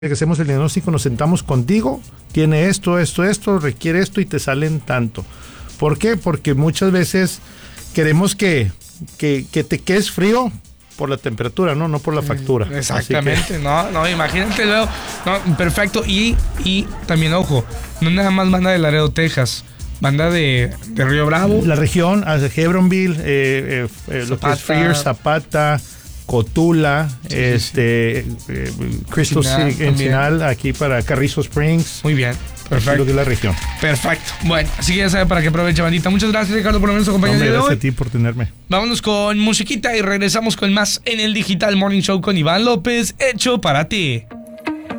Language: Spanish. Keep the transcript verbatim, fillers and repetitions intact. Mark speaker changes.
Speaker 1: que hacemos el diagnóstico, nos sentamos contigo, tiene esto, esto, esto, requiere esto y te salen tanto. ¿Por qué? Porque muchas veces queremos que, que, que te quedes frío por la temperatura, no, no por la factura.
Speaker 2: Exactamente, que... no, no, imagínate luego, no, perfecto. Y, y también, ojo, no nada más banda de Laredo, Texas, banda de, de Río Bravo.
Speaker 1: La región, Hebronville, eh, eh, lo que es Freer, Zapata, Cotula, sí, este, sí. Eh, Crystal City, Encinal, aquí para Carrizo Springs.
Speaker 2: Muy bien, perfecto.
Speaker 1: Lo que es la región.
Speaker 2: Perfecto. Bueno, así que ya sabe para que aproveche, bandita. Muchas gracias, Ricardo, por habernos acompañado.
Speaker 1: No,
Speaker 2: el día de hoy.
Speaker 1: Gracias a ti por tenerme.
Speaker 2: Vámonos con musiquita y regresamos con más en el Digital Morning Show con Iván López, hecho para ti.